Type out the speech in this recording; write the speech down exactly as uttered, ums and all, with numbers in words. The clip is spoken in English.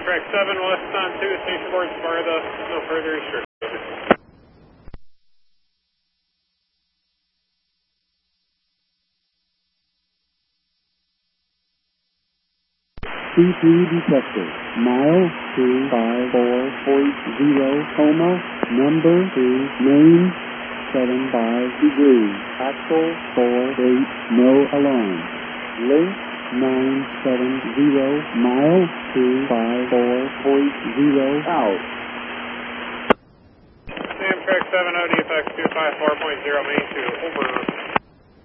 Amtrak seven west on two, station board Sparta, no further restrictions. C three detected, mile two five four point zero, coma, number two, main, seven five degrees, axle four eight, no alarm. Link nine seven zero, mile two five four point zero, out. Amtrak seven O D F X two five four point zero, main two, over.